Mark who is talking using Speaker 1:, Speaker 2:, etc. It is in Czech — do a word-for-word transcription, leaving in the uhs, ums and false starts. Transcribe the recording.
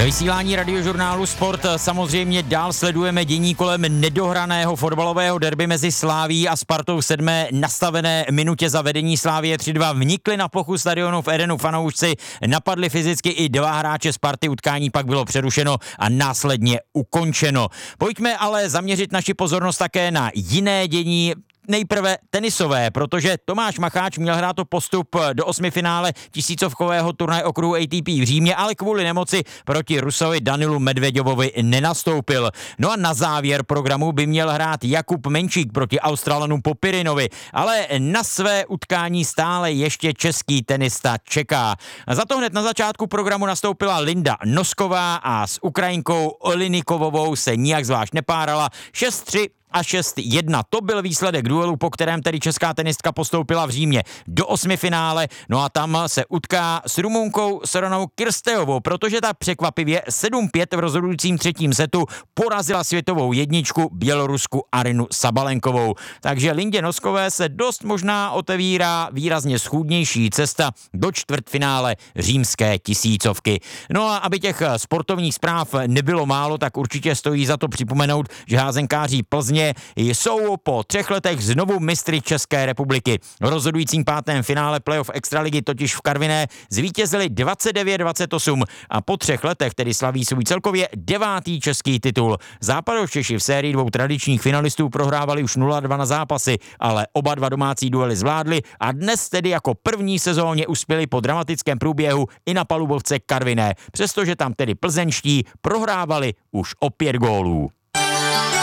Speaker 1: Ve vysílání radiožurnálu Sport samozřejmě dál sledujeme dění kolem nedohraného fotbalového derby mezi Slavií a Spartou v sedmé nastavené minutě za vedení Slavie tři dva. Vnikli na plochu stadionu v Edenu fanoušci, napadli fyzicky i dva hráče Sparty, utkání pak bylo přerušeno a následně ukončeno. Pojďme ale zaměřit naši pozornost také na jiné dění. Nejprve tenisové, protože Tomáš Macháč měl hrát o postup do osmifinále tisícovkového turnaje okruhu A T P v Římě, ale kvůli nemoci proti Rusovi Danilu Medveďovovi nenastoupil. No a na závěr programu by měl hrát Jakub Menčík proti Australanu Popirinovi, ale na své utkání stále ještě český tenista čeká. Za to hned na začátku programu nastoupila Linda Nosková a s Ukrajinkou Olinikovovou se nijak zvlášť nepárala. šest tři a šest jedna. To byl výsledek duelu, po kterém tedy česká tenistka postoupila v Římě do osmifinále. No a tam se utká s Rumunkou Soronou Kirsteovou, protože ta překvapivě sedm pět v rozhodujícím třetím setu porazila světovou jedničku Bělorusku Arinu Sabalenkovou. Takže Lindě Noskové se dost možná otevírá výrazně schůdnější cesta do čtvrtfinále římské tisícovky. No a aby těch sportovních zpráv nebylo málo, tak určitě stojí za to připomenout, že házenkáři Plzně jsou po třech letech znovu mistry České republiky. V rozhodujícím pátém finále playoff extraligy totiž v Karviné zvítězili dvacet devět dvacet osm a po třech letech tedy slaví svůj celkově devátý český titul. Západočeši v sérii dvou tradičních finalistů prohrávali už nula dva na zápasy, ale oba dva domácí duely zvládli a dnes tedy jako první sezóně uspěli po dramatickém průběhu i na palubovce Karviné, přestože tam tedy plzeňští prohrávali už o pět gólů.